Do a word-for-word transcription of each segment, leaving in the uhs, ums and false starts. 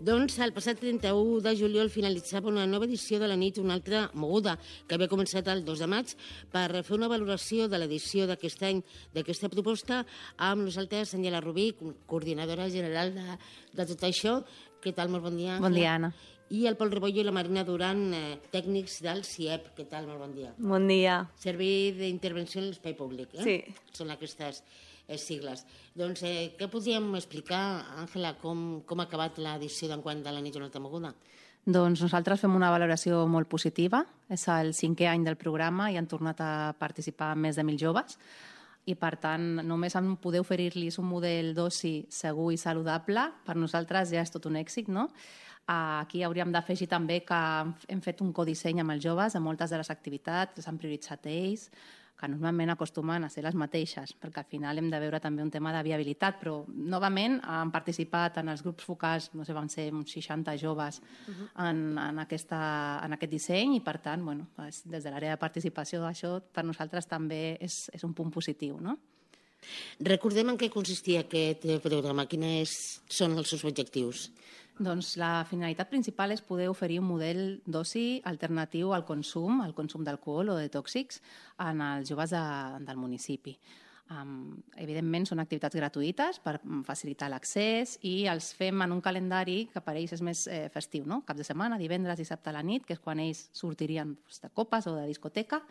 Doncs el passat trenta-u de juliol finalitzava una nova edició de la nit, una altra moguda, que havia començat el dos de maig, per fer una valoració de l'edició d'aquest any, d'aquesta proposta, amb nosaltres, Àngela Rubí, coordinadora general de, de tot això. Què tal? Molt bon dia. Bon dia, Anna. I el Pol Rebollo i la Marina Duran, eh, tècnics del C I E P. Què tal? Molt bon dia. Bon dia. Servei d'Intervenció en l'Espai Públic, eh? Sí. Són aquestes eh, sigles. Doncs, eh, què podríem explicar, Àngela, com, com ha acabat l'edició d'enguany de la nit una altra moguda? Doncs nosaltres fem una valoració molt positiva. És el cinquè any del programa i han tornat a participar més de mil joves. I, per tant, només en poder oferir-los un model d'oci segur i saludable, per nosaltres ja és tot un èxit, no? Aquí hauríem d'afegir també que hem fet un codisseny amb els joves de moltes de les activitats, les han prioritzat ells, que normalment acostumen a ser les mateixes, perquè al final hem de veure també un tema de viabilitat, però novament han participat en els grups focals, no sé, van ser uns seixanta joves en, en, aquesta, en aquest disseny i, per tant, bueno, des de l'àrea de participació, això per nosaltres també és, és un punt positiu, no? Recordem en què consistia aquest programa, quins són els seus objectius? Doncs la finalitat principal és poder oferir un model d'oci alternatiu al consum, al consum d'alcohol o de tòxics en els joves de, del municipi. Um, evidentment són activitats gratuïtes per facilitar l'accés i els fem en un calendari que per ells és més eh, festiu, no? Cap de setmana, divendres, dissabte a la nit, que és quan ells sortirien doncs, de copes o de discoteca.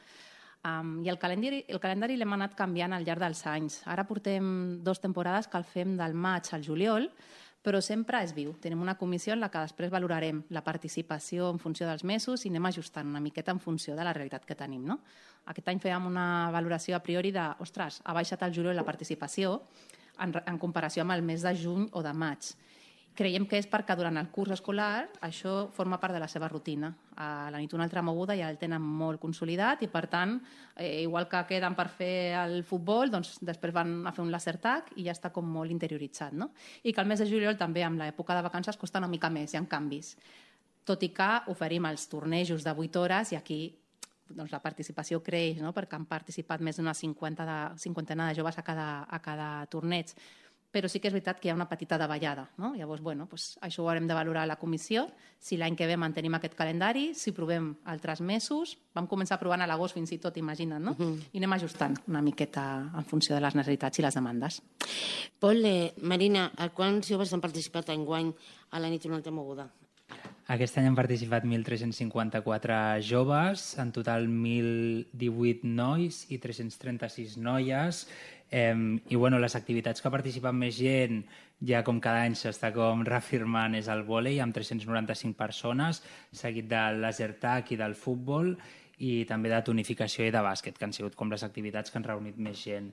Um, I el calendari, el calendari l'hem anat canviant al llarg dels anys. Ara portem dues temporades que el fem del maig al juliol, però sempre és viu. Tenim una comissió en la que després valorarem la participació en funció dels mesos i anem ajustant una miqueta en funció de la realitat que tenim, no? Aquest any fèiem una valoració a priori de, ostres, ha baixat al juliol la participació en, en comparació amb el mes de juny o de maig. Creiem que és perquè durant el curs escolar això forma part de la seva rutina. A la nit una altra moguda ja el tenen molt consolidat i, per tant, eh, igual que queden per fer el futbol, doncs després van a fer un laser tag i ja està com molt interioritzat, no? I que el mes de juliol també, amb l'època de vacances, costa una mica més, hi ha canvis. Tot i que oferim els tornejos de vuit hores i aquí doncs, la participació creix, no? Perquè han participat més d'una cinquanta de, cinquantena de joves a cada, a cada torneig. Però sí que és veritat que hi ha una petita davallada, no? Llavors, bueno, doncs això ho haurem de valorar a la comissió, si l'any que ve mantenim aquest calendari, si provem altres mesos. Vam començar provant a l'agost fins i tot, imagina't, no? Uh-huh. I anem ajustant una miqueta en funció de les necessitats i les demandes. Pol, eh, Marina, a quants joves han participat enguany a la nit una altra moguda? Aquest any han participat mil tres-cents cinquanta-quatre joves, en total mil divuit nois i tres-cents trenta-sis noies. Eh, I bueno, les activitats que ha participat més gent, ja com cada any s'està com reafirmant, és el vòlei, amb tres-cents noranta-cinc persones, seguit del laser tag i del futbol, i també de tonificació i de bàsquet, que han sigut com les activitats que han reunit més gent.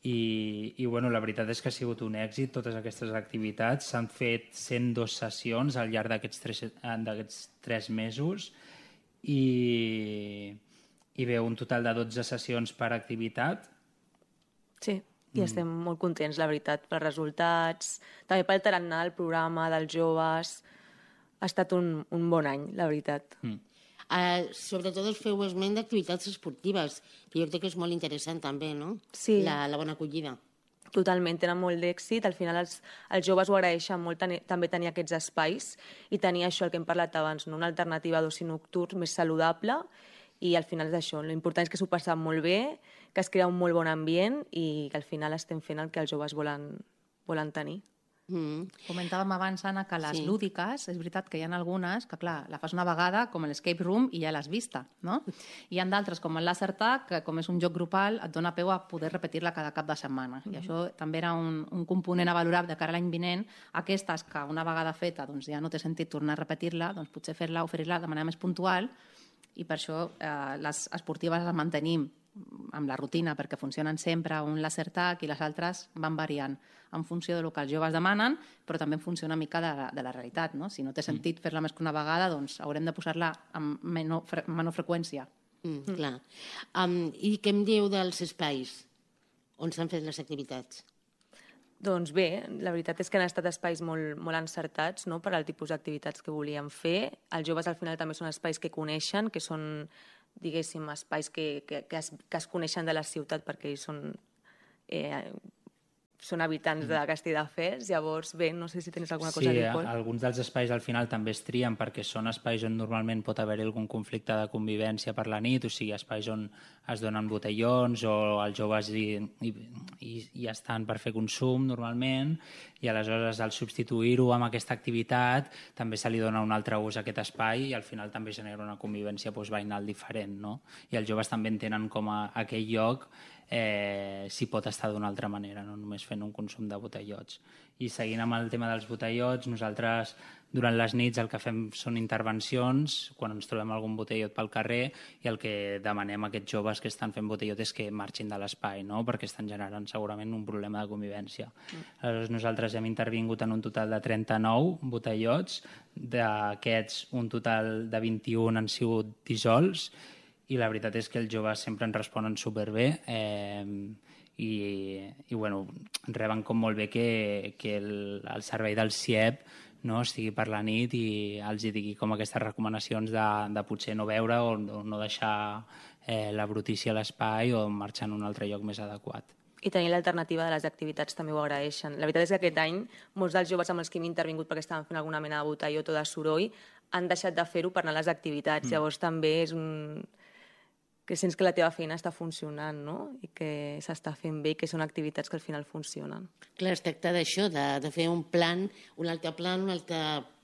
I, i bueno, la veritat és que ha sigut un èxit totes aquestes activitats. S'han fet cent dues sessions al llarg d'aquests tres, d'aquests tres mesos i, i bé, un total de dotze sessions per activitat. Sí, i mm. estem molt contents, la veritat, pels resultats, també pel tarannà del programa, dels joves. Ha estat un, un bon any, la veritat. Mm. Uh, sobretot us feu esment d'activitats esportives, que jo crec que és molt interessant també, no? Sí. La, la bona acollida. Totalment, tenen molt d'èxit. Al final els, els joves ho agraeixen molt ten també tenir aquests espais i tenir això, el que hem parlat abans, no? Una alternativa d'oci nocturn més saludable, i al final és això. L'important és que s'ho passen molt bé, que es crea un molt bon ambient i que al final estem fent el que els joves volen, volen tenir. Mm. Comentàvem abans, Anna, que les sí. lúdiques, és veritat que hi ha algunes que, clar, la fas una vegada, com l'escape room, i ja l'has vista, no? Hi ha d'altres, com el laser tag, que com és un joc grupal, et dona peu a poder repetir-la cada cap de setmana. Mm. I això també era un, un component a valorar de cara a l'any vinent. Aquestes que una vegada feta doncs, ja no té sentit tornar a repetir-la, doncs potser fer-la, oferir-la de manera més puntual, i per això eh, les esportives les mantenim amb la rutina perquè funcionen sempre, un laser tag, i les altres van variant en funció del que els joves demanen, però també en funció una mica de la, de la realitat, no? Si no té sentit fer-la més que una vegada, doncs haurem de posar-la amb menor, fre menor freqüència. Mm, clar. Um, I què em diu dels espais on s'han fet les activitats? Doncs bé, la veritat és que han estat espais molt, molt encertats, no?, per al tipus d'activitats que volíem fer. Els joves al final també són espais que coneixen, que són, diguéssim, espais que, que, que, es, que es coneixen de la ciutat perquè ells són, eh, són habitants de Castelldefels, llavors, bé, no sé si tens alguna cosa sí, a dir, Pol. Sí, alguns dels espais al final també es trien perquè són espais on normalment pot haver-hi algun conflicte de convivència per la nit, o sigui, espais on es donen botellons o els joves hi, hi, hi, hi estan per fer consum normalment, i aleshores al substituir-ho amb aquesta activitat també se li dona un altre ús a aquest espai i al final també genera una convivència doncs, veïnal diferent, no? I els joves també entenen com a aquell lloc eh, s'hi pot estar d'una altra manera, no només fent un consum de botellots. I seguint amb el tema dels botellots, nosaltres durant les nits el que fem són intervencions quan ens trobem algun botellot pel carrer i el que demanem a aquests joves que estan fent botellot és que marxin de l'espai, no? Perquè estan generant segurament un problema de convivència. Mm. Aleshores nosaltres hem intervingut en un total de trenta-nou botellots, d'aquests un total de vint-i-un han sigut dissolts i la veritat és que els joves sempre ens responen superbé eh, i, i bueno, reben com molt bé que, que el, el servei del C I E P no, estigui per la nit i els hi digui com aquestes recomanacions de, de potser no beure o, o no deixar eh, la brutícia a l'espai o marxar en un altre lloc més adequat. I tenir l'alternativa de les activitats també ho agraeixen. La veritat és que aquest any molts dels joves amb els que hem intervingut perquè estaven fent alguna mena de botellot o de soroll han deixat de fer-ho per anar a les activitats. Mm. Llavors també és un... que sents que la teva feina està funcionant, no? I que s'està fent bé i que són activitats que al final funcionen. Clar, es tracta d'això, de, de fer un plan, un altre plan, un altre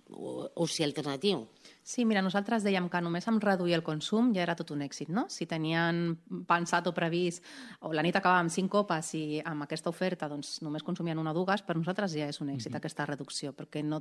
oci alternatiu. Sí, mira, nosaltres dèiem que només amb reduir el consum ja era tot un èxit, no? Si tenien pensat o previst, o la nit acabava amb cinc copes i amb aquesta oferta doncs, només consumien una o dues, per nosaltres ja és un èxit, mm-hmm. aquesta reducció, perquè no,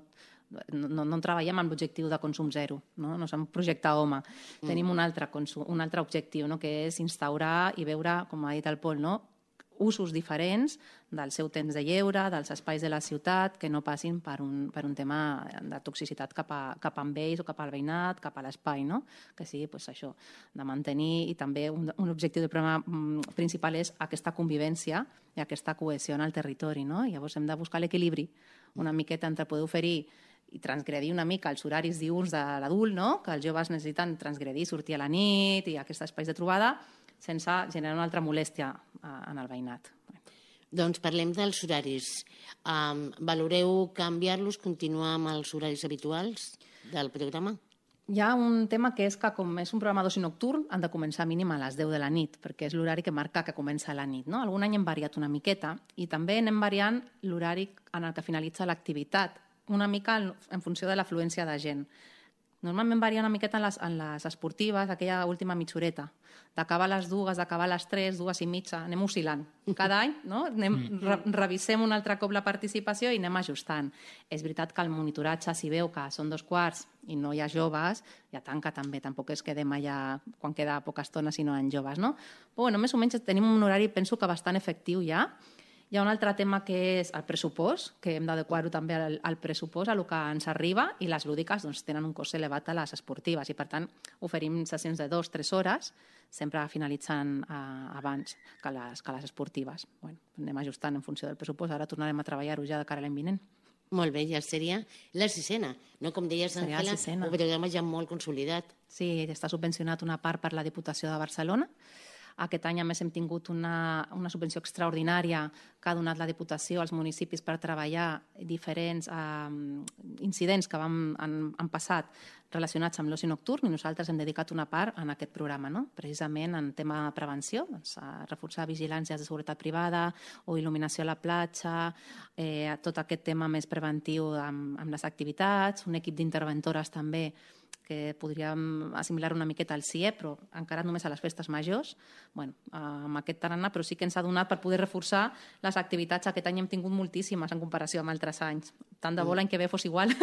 no, no treballem amb l'objectiu de consum zero, no? No som projecte home. Mm. Tenim un altre, consum, un altre objectiu, no? Que és instaurar i veure, com ha dit el Pol, no? Usos diferents del seu temps de lleure, dels espais de la ciutat, que no passin per un, per un tema de toxicitat cap a, cap a ells o cap al veïnat, cap a l'espai, no? Que sigui pues, això, de mantenir, i també un, un objectiu del programa principal és aquesta convivència i aquesta cohesió en el territori, no? Llavors hem de buscar l'equilibri una miqueta entre poder oferir i transgredir una mica els horaris diürns de l'adult, no? Que els joves necessiten transgredir, sortir a la nit i aquests espais de trobada, sense generar una altra molèstia en el veïnat. Doncs parlem dels horaris. Um, valoreu canviar-los, continuar amb els horaris habituals del programa? Hi ha un tema que és que, com és un programa d'oci nocturn, han de començar mínim a les deu de la nit, perquè és l'horari que marca que comença a la nit, no? Algun any hem variat una miqueta i també anem variant l'horari en el que finalitza l'activitat, una mica en funció de l'afluència de gent. Normalment varia una miqueta en les, en les esportives, aquella última mitjoreta. D'acabar a les dues, d'acabar a les tres, dues i mitja, anem oscil·lant. Cada any no? anem, re, revisem un altre cop la participació i anem ajustant. És veritat que el monitoratge, si veu que són dos quarts i no hi ha joves, ja tanca també, tampoc es quedem allà quan queda poca estona si no hi ha joves. No? Però bueno, més o menys tenim un horari, penso que bastant efectiu ja. Hi ha un altre tema que és el pressupost, que hem d'adequar-ho també al, al pressupost, a el que ens arriba, i les lúdiques doncs, tenen un cost elevat a les esportives i, per tant, oferim sessions de dues o tres hores, sempre finalitzant eh, abans que les, que les esportives. Bueno, anem ajustant en funció del pressupost, ara tornarem a treballar-ho ja de cara a l'any vinent. Molt bé, ja seria la sisena, no? Com deies, Àngela, un programa ja molt consolidat. Sí, està subvencionat una part per la Diputació de Barcelona. Aquest any, a més, hem tingut una, una subvenció extraordinària que ha donat la Diputació als municipis per treballar diferents eh, incidents que vam, han, han passat relacionats amb l'oci nocturn, i nosaltres hem dedicat una part en aquest programa, no? Precisament en tema de prevenció, doncs, a reforçar vigilàncies de seguretat privada o il·luminació a la platja, eh, tot aquest tema més preventiu amb, amb les activitats, un equip d'interventores també que podríem assimilar una miqueta al C I E, però encara només a les festes majors, bueno, amb aquest tarannà, però sí que ens ha donat per poder reforçar les activitats. Aquest any hem tingut moltíssimes en comparació amb altres anys. Tant de bo l'any que ve fos igual.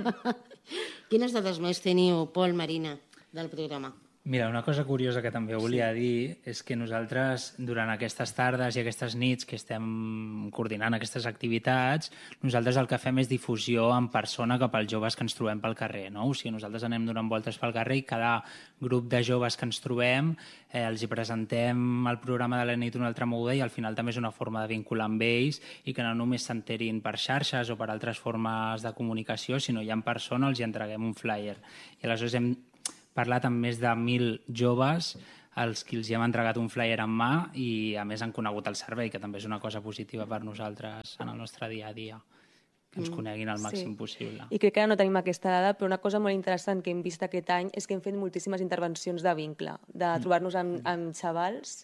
Quines dades més teniu, Pol, Marina, del programa? Mira, una cosa curiosa que també volia sí. dir és que nosaltres, durant aquestes tardes i aquestes nits que estem coordinant aquestes activitats, nosaltres el que fem és difusió en persona cap als joves que ens trobem pel carrer, no? O sigui, nosaltres anem donant voltes pel carrer i cada grup de joves que ens trobem eh, els hi presentem el programa de la nit una altra moguda, i al final també és una forma de vincular amb ells i que no només s'enterin per xarxes o per altres formes de comunicació, sinó ja en persona els hi entreguem un flyer. I aleshores hem parlat amb més de mil joves els qui els hi hem entregat un flyer en mà i a més han conegut el servei, que també és una cosa positiva per nosaltres en el nostre dia a dia, que ens coneguin al màxim sí. possible. I crec que ara no tenim aquesta dada, però una cosa molt interessant que hem vist aquest any és que hem fet moltíssimes intervencions de vincle, de trobar-nos amb, amb xavals.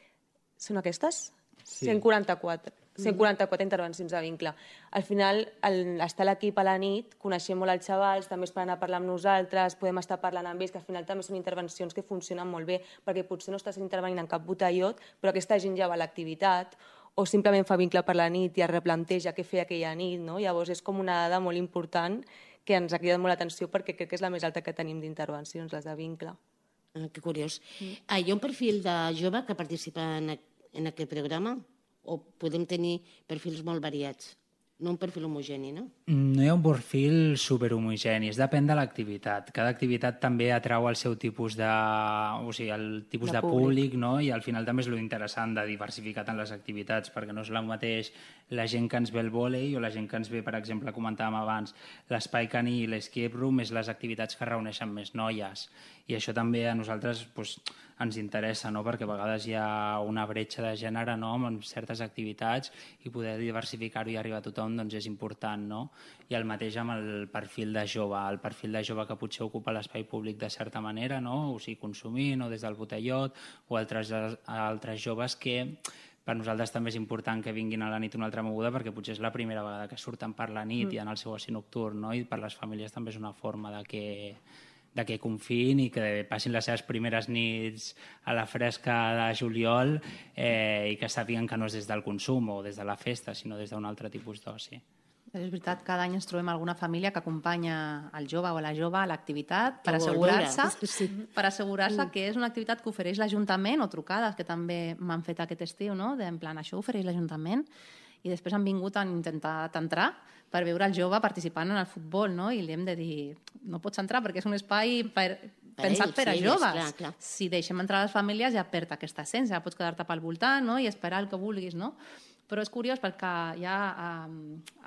Són aquestes? Sí. cent quaranta-quatre. cent quaranta-quatre intervencions de vincle. Al final, el, estar a l'equip a la nit, coneixem molt els xavals, també es poden anar a parlar amb nosaltres, podem estar parlant amb ells, que al final també són intervencions que funcionen molt bé, perquè potser no estàs intervenint en cap botellot, però aquesta gent ja va a l'activitat, o simplement fa vincle per la nit i es replanteja què fer aquella nit, no? Llavors és com una dada molt important que ens ha cridat molt l'atenció perquè crec que és la més alta que tenim d'intervencions, les de vincle. Ah, que curiós. Mm. Ah, hi ha un perfil de jove que participa en, en aquest programa? O podem tenir perfils molt variats? No un perfil homogeni, no? No hi ha un perfil superhomogeni, depèn de l'activitat. Cada activitat també atrau el seu tipus de... o sigui, el tipus de, de públic, públic, no? I al final també és lo interessant de diversificar tant les activitats, perquè no és el mateix la gent que ens ve el vòlei o la gent que ens ve, per exemple, comentàvem abans, l'espai caní i l'escape room és les activitats que reuneixen més noies. I això també a nosaltres doncs, ens interessa, no? Perquè a vegades hi ha una bretxa de gènere, no? En certes activitats i poder diversificar-ho i arribar a tothom doncs, és important. No? I el mateix amb el perfil de jove, el perfil de jove que potser ocupa l'espai públic de certa manera, no? O sigui, consumint o des del botellot, o altres, altres joves que per nosaltres també és important que vinguin a la nit una altra moguda perquè potser és la primera vegada que surten per la nit mm. i en el seu oci nocturn, no? I per les famílies també és una forma de que de que confiïn i que passin les seves primeres nits a la fresca de juliol eh, i que sàpiguen que no és des del consum o des de la festa, sinó des d'un altre tipus d'oci. És veritat, cada any ens trobem alguna família que acompanya el jove o la jove a l'activitat per assegurar-se sí. per assegurar-se que és una activitat que ofereix l'Ajuntament, o trucades que també m'han fet aquest estiu, no? De, en plan, això ofereix l'Ajuntament, i després han vingut a intentar entrar per veure el jove participant en el futbol, no? I li hem de dir, no pots entrar perquè és un espai per, per pensat per a sí, joves. Clar, clar. Si deixem entrar les famílies ja perd aquesta essència, pots quedar-te pel voltant, no? I esperar el que vulguis, no? Però és curiós perquè hi ha um,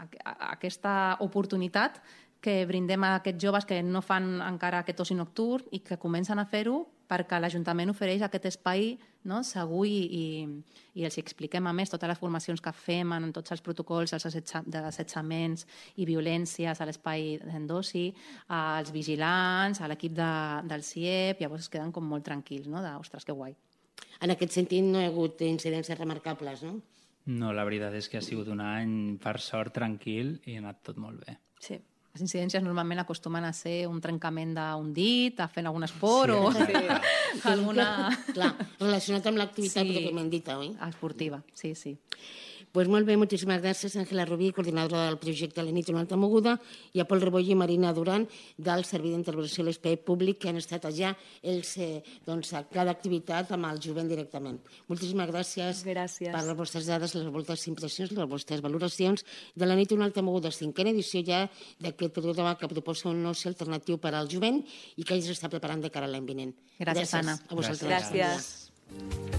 aquesta oportunitat que brindem a aquests joves que no fan encara aquest oci nocturn i que comencen a fer-ho perquè l'Ajuntament ofereix aquest espai, no, segur i, i, i els expliquem a més totes les formacions que fem en tots els protocols els assetja, d'assetjaments i violències a l'espai d'oci, als vigilants, a l'equip de, del C I E P, llavors es queden com molt tranquils, no? De, ostres, que guai. En aquest sentit no hi ha hagut incidències remarcables, no? No, la veritat és que ha sigut un any, per sort, tranquil i ha anat tot molt bé. Sí. Les incidències normalment acostumen a ser un trencament d'un dit, a fer algun esport sí, o sí. alguna... Clar, relacionat amb l'activitat sí. pròpiament dita, oi? Esportiva, sí, sí. Pues molt bé, moltíssimes gràcies, Àngela Rubí, coordinadora del projecte La nit una altra moguda, i a Pol Reboll i Marina Duran, del Servei d'Intervenció a l'Espai Públic, que han estat allà ells, eh, doncs, a cada activitat amb el jovent directament. Moltíssimes gràcies, gràcies per les vostres dades, les vostres impressions, les vostres valoracions de La nit una altra moguda, cinquena edició ja d'aquest programa que proposa un oci alternatiu per al jovent i que ells està preparant de cara a l'any vinent. Gràcies, gràcies, Anna. A vosaltres. Gràcies. gràcies.